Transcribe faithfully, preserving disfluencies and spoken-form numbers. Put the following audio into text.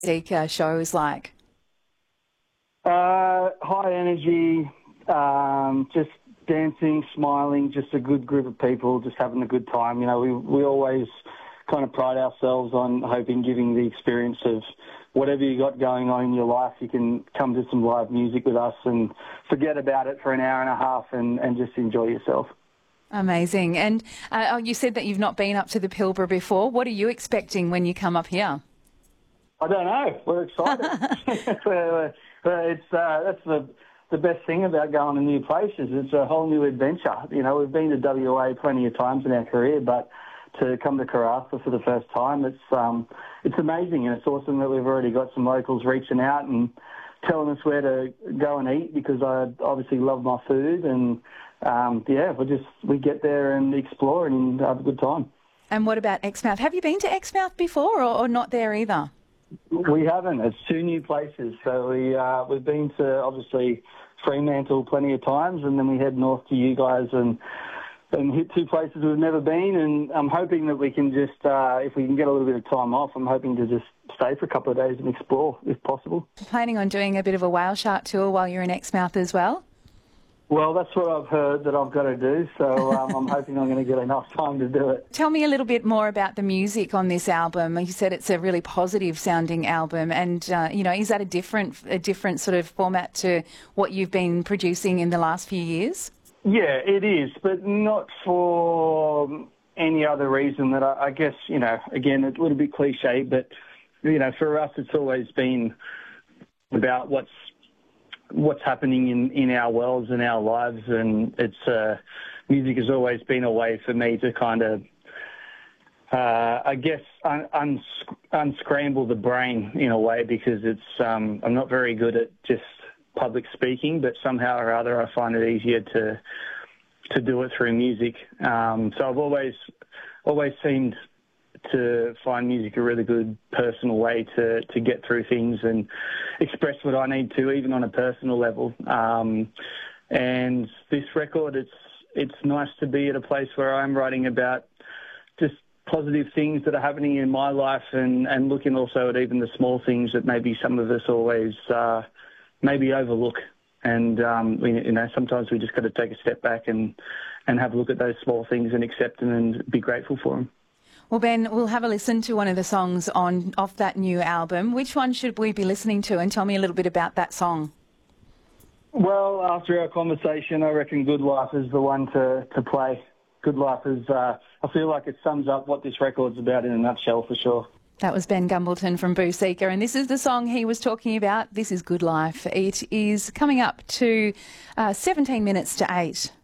Seeker shows like? Uh, high energy, um, just dancing, smiling, just a good group of people, just having a good time. You know, we we always kind of pride ourselves on hoping, giving the experience of whatever you got going on in your life, you can come to some live music with us and forget about it for an hour and a half and, and just enjoy yourself. Amazing. And uh, you said that you've not been up to the Pilbara before. What are you expecting when you come up here? I don't know. We're excited. we're, we're, it's uh, that's the the best thing about going to new places. It's a whole new adventure. You know, we've been to W A plenty of times in our career, but to come to Karratha for the first time, it's um, it's amazing, and it's awesome that we've already got some locals reaching out and telling us where to go and eat, because I obviously love my food, and um, yeah, we just we get there and explore and have a good time. And what about Exmouth? Have you been to Exmouth before, or, or not there either? We haven't. It's two new places. So we, uh, we've been to, obviously, Fremantle plenty of times, and then we head north to you guys and and hit two places we've never been. And I'm hoping that we can just, uh, if we can get a little bit of time off, I'm hoping to just stay for a couple of days and explore, if possible. Planning on doing a bit of a whale shark tour while you're in Exmouth as well? Well, that's what I've heard that I've got to do, so um, I'm hoping I'm going to get enough time to do it. Tell me a little bit more about the music on this album. You said it's a really positive-sounding album, and uh, you know, is that a different, a different sort of format to what you've been producing in the last few years? Yeah, it is, but not for any other reason that I, I guess, you know, again, it's a little bit cliche, but you know, for us, it's always been about what's what's happening in, in our worlds and our lives, and it's uh, music has always been a way for me to kind of, uh, I guess, un- uns- unscramble the brain in a way, because it's um, I'm not very good at just public speaking, but somehow or other I find it easier to to do it through music. Um, so I've always always seemed to find music a really good personal way to, to get through things and express what I need to, even on a personal level. Um, and this record, it's it's nice to be at a place where I'm writing about just positive things that are happening in my life, and, and looking also at even the small things that maybe some of us always uh, maybe overlook. And, um, we, you know, sometimes we just got to take a step back and, and have a look at those small things and accept them and be grateful for them. Well, Ben, we'll have a listen to one of the songs on off that new album. Which one should we be listening to? And tell me a little bit about that song. Well, after our conversation, I reckon Good Life is the one to, to play. Good Life is, uh, I feel like it sums up what this record's about in a nutshell, for sure. That was Ben Gumbleton from Boo Seeker, and this is the song he was talking about. This is Good Life. It is coming up to uh, seventeen minutes to eight.